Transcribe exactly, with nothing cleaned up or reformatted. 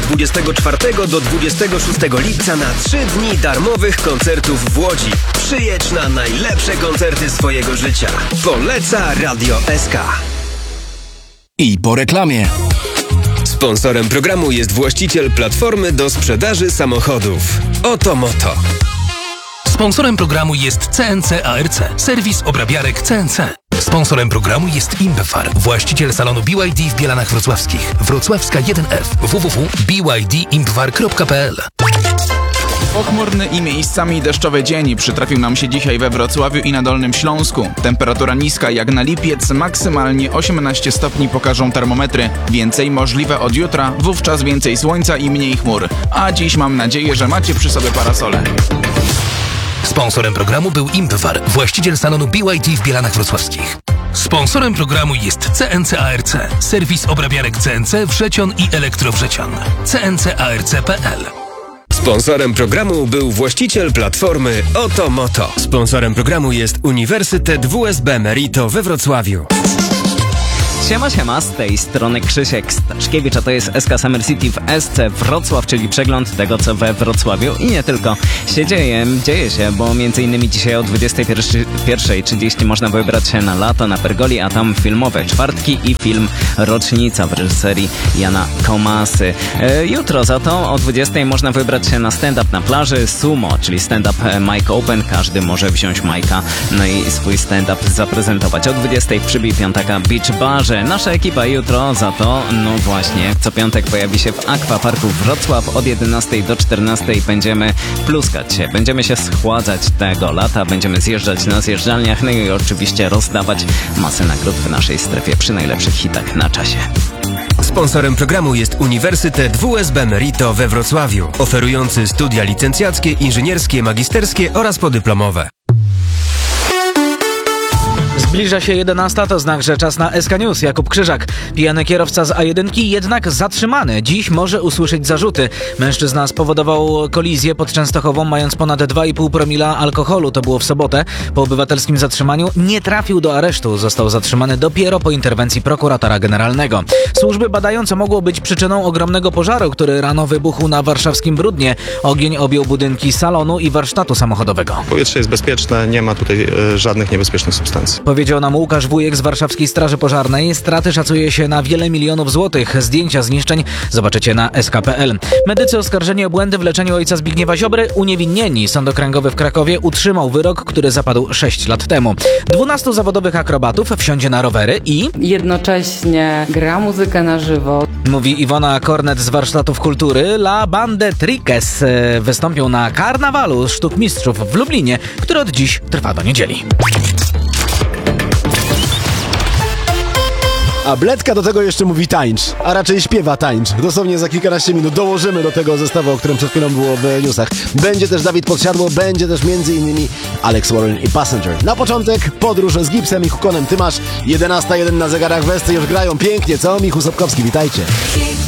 dwudziestego czwartego do dwudziestego szóstego lipca na trzy dni darmowych koncertów w Łodzi. Przyjedź na najlepsze koncerty swojego życia. Poleca Radio S K. I po reklamie. Sponsorem programu jest właściciel platformy do sprzedaży samochodów Oto Moto. Sponsorem programu jest C N C A R C, serwis obrabiarek C N C. Sponsorem programu jest Imbefar, właściciel salonu B Y D w Bielanach Wrocławskich. Wrocławska jeden F, w w w kropka b y d imbefar kropka p l. Pochmurny i miejscami deszczowy dzień przytrafił nam się dzisiaj we Wrocławiu i na Dolnym Śląsku. Temperatura niska jak na lipiec, maksymalnie osiemnaście stopni pokażą termometry. Więcej możliwe od jutra, wówczas więcej słońca i mniej chmur. A dziś mam nadzieję, że macie przy sobie parasole. Sponsorem programu był Imbefar, właściciel salonu B Y D w Bielanach Wrocławskich. Sponsorem programu jest C N C A R C, serwis obrabiarek C N C Wrzecion i Elektrowrzecion. c n c a r c kropka p l. Sponsorem programu był właściciel platformy Oto Moto. Sponsorem programu jest Uniwersytet W S B Merito we Wrocławiu. Siema, siema, z tej strony Krzysiek Staszkiewicz, a to jest S K Summer City w S C Wrocław, czyli przegląd tego, co we Wrocławiu i nie tylko się dzieje. Dzieje się, bo między innymi dzisiaj o dwudziestej pierwszej trzydzieści można wybrać się na lato na Pergoli, a tam filmowe czwartki i film Rocznica w reżyserii Jana Komasy. E, jutro za to o dwudziestej można wybrać się na stand-up na plaży Sumo, czyli stand-up mic open. Każdy może wziąć majka, no i swój stand-up zaprezentować. O dwudziestej w Przybij Piątaka Beach Barze. Nasza ekipa jutro za to, no właśnie, co piątek pojawi się w Aquaparku Wrocław. Od jedenastej do czternastej będziemy pluskać się, będziemy się schładzać tego lata, będziemy zjeżdżać na zjeżdżalniach, no i oczywiście rozdawać masę nagród w naszej strefie przy najlepszych hitach na czasie. Sponsorem programu jest Uniwersytet W S B Merito we Wrocławiu, oferujący studia licencjackie, inżynierskie, magisterskie oraz podyplomowe. Zbliża się jedenasta, to znak, że czas na S K News. Jakub Krzyżak. Pijany kierowca z A jeden jednak zatrzymany. Dziś może usłyszeć zarzuty. Mężczyzna spowodował kolizję pod Częstochową, mając ponad dwa i pół promila alkoholu. To było w sobotę. Po obywatelskim zatrzymaniu nie trafił do aresztu. Został zatrzymany dopiero po interwencji prokuratora generalnego. Służby badają, co mogło być przyczyną ogromnego pożaru, który rano wybuchł na warszawskim Brudnie. Ogień objął budynki salonu i warsztatu samochodowego. Powietrze jest bezpieczne, nie ma tutaj e, żadnych niebezpiecznych substancji. Powiedział nam Łukasz Wujek z Warszawskiej Straży Pożarnej. Straty szacuje się na wiele milionów złotych. Zdjęcia zniszczeń zobaczycie na S K kropka p l. Medycy oskarżeni o błędy w leczeniu ojca Zbigniewa Ziobry uniewinnieni. Sąd okręgowy w Krakowie utrzymał wyrok, który zapadł sześć lat temu. Dwunastu zawodowych akrobatów wsiądzie na rowery i... jednocześnie gra muzykę na żywo. Mówi Iwona Kornet z Warsztatów Kultury. La Bande Triques wystąpią na karnawalu sztuk mistrzów w Lublinie, który od dziś trwa do niedzieli. A Bledka do tego jeszcze mówi tańcz, a raczej śpiewa tańcz. Dosłownie za kilkanaście minut dołożymy do tego zestawu, o którym przed chwilą było w newsach. Będzie też Dawid Podsiadło, będzie też między innymi Alex Warren i Passenger. Na początek podróż z Gipsem i Hukonem. Ty masz jedenasta jeden na zegarach, Westy już grają pięknie, co? Michu Sobkowski, witajcie.